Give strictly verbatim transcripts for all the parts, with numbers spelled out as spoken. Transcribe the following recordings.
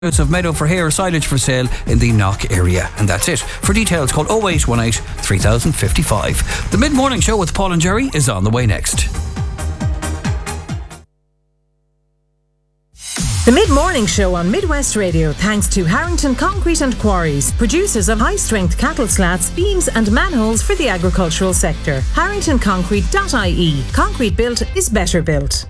of meadow for hay or silage for sale in the Knock area. And that's it. For details, call oh eight one eight, three thousand fifty-five. The Mid-Morning Show with Paul and Jerry is on the way next. The Mid-Morning Show on Midwest Radio, thanks to Harrington Concrete and Quarries, producers of high-strength cattle slats, beams and manholes for the agricultural sector. harrington concrete dot I E. Concrete built is better built.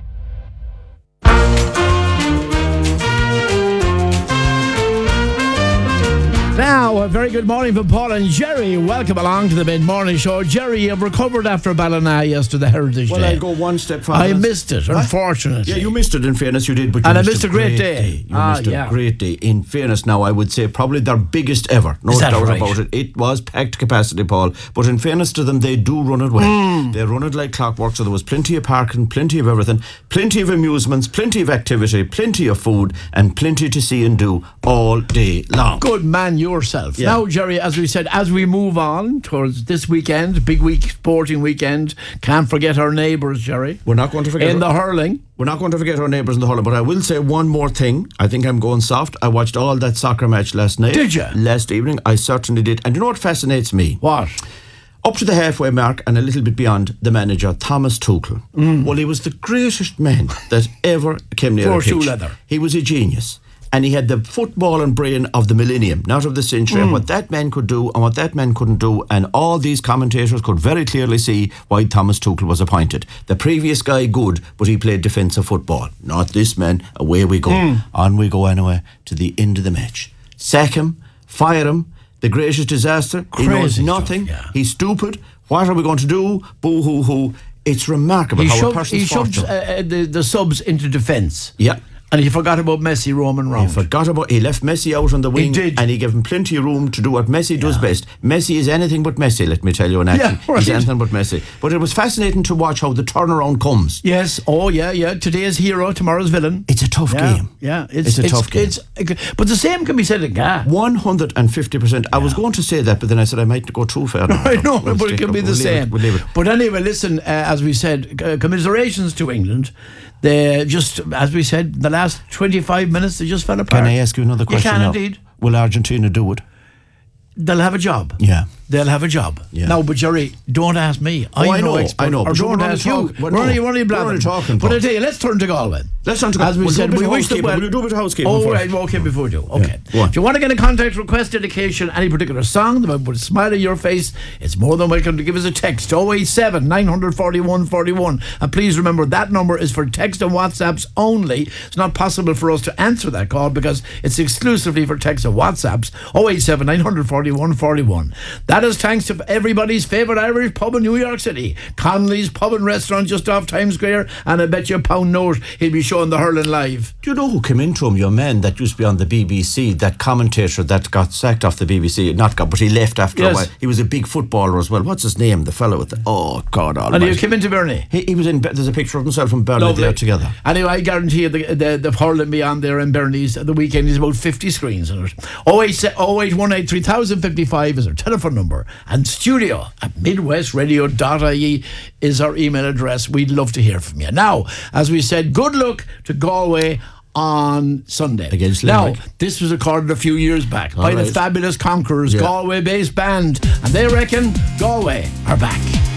Now, a very good morning from Paul and Jerry. Welcome along to the Mid-Morning Show. Jerry, you've recovered after Ballina yesterday, Heritage well, Day. Well, I'll go one step further. I missed it, what? Unfortunately. Yeah, you missed it, in fairness, you did. But you and missed I missed a great, great day. day. You ah, missed yeah. a great day. In fairness, now, I would say probably their biggest ever. No Is that doubt right? about it. It was packed capacity, Paul. But in fairness to them, they do run it well. Mm. They run it like clockwork, so there was plenty of parking, plenty of everything, plenty of amusements, plenty of activity, plenty of food, and plenty to see and do all day long. Good man yourself. Yeah. Now, Jerry, as we said, as we move on towards this weekend, big week, sporting weekend, can't forget our neighbours, Jerry. We're not going to forget in our, the hurling. We're not going to forget our neighbours in the hurling, but I will say one more thing. I think I'm going soft. I watched all that soccer match last night. Did you? Last evening, I certainly did. And you know what fascinates me? What? Up to the halfway mark and a little bit beyond, the manager, Thomas Tuchel. Mm. Well, he was the greatest man that ever came near Poor a pitch. shoe leather. He was a genius. And he had the football and brain of the millennium, not of the century, mm. and what that man could do and what that man couldn't do. And all these commentators could very clearly see why Thomas Tuchel was appointed. The previous guy, good, but he played defensive football. Not this man. Away we go. Mm. On we go anyway to the end of the match. Sack him, fire him, the greatest disaster. Crazy he knows stuff, nothing. Yeah. He's He's stupid. What are we going to do? Boo hoo hoo. It's remarkable he how shoved, a person's He shoved fortune. uh, the, the subs into defence. Yeah. And he forgot about Messi roaming round. He forgot about. He left Messi out on the wing, He did. and he gave him plenty of room to do what Messi does Yeah. best. Messi is anything but Messi, let me tell you, and actually, Yeah, right. he's anything but Messi. But it was fascinating to watch how the turnaround comes. Yes. Oh, yeah, yeah. Today's hero, tomorrow's villain. It's a tough yeah, game. Yeah, it's, it's a tough game. It's, but the same can be said in Ga. One hundred and fifty percent. I was going to say that, but then I said I might go too far. I know, We'll but it can be we'll the same. It, we'll leave it. But anyway, listen. Uh, as we said, uh, commiserations to England. They just, as we said, the last twenty-five minutes they just fell apart. Can I ask you another question? You can now? indeed. Will Argentina do it? They'll have a job. Yeah. They'll have a job. Yeah. Now, but Jerry, don't ask me. Oh, I I'm know, no expert. I know, Or but don't we're ask only you. talk- We're well, only, no, we're only we're blabbing. only talking, But Paul. I tell you, let's turn to Galway. Let's turn to As we we'll said, do a bit we of wish them housekeeping. well. Will you do a bit of housekeeping Oh, first? right, okay, before we do. Okay. Yeah, go on. If you want to get in contact, request dedication, any particular song that would smile on your face, it's more than welcome to give us a text. oh eight seven, nine four one, four one. And please remember, that number is for text and WhatsApps only. It's not possible for us to answer that call because it's exclusively for text and WhatsApps. oh eight seven, nine four one, four one. That is thanks to everybody's favourite Irish pub in New York City, Conley's Pub and Restaurant just off Times Square, and I bet you a pound note he'll be showing the hurling live. Do you know who came into him? Your man that used to be on the B B C, that commentator that got sacked off the B B C, not got, but he left after Yes. a while. He was a big footballer as well. What's his name? The fellow with the, oh God And almighty. he came into Burnley. He, he was in, there's a picture of himself and Burnley Lovely. there together. Anyway, I guarantee you the, the, the hurling beyond there in Burnley's the weekend is about fifty screens in it. oh eight one eight, three thousand fifty-five is our telephone number, and studio at midwest radio dot I E is our email address. We'd love to hear from you. Now, as we said, good luck to Galway on Sunday. Against Now, Limerick. this was recorded a few years back All by right. the Fabulous Conquerors, Yeah. Galway-based band, and they reckon Galway are back.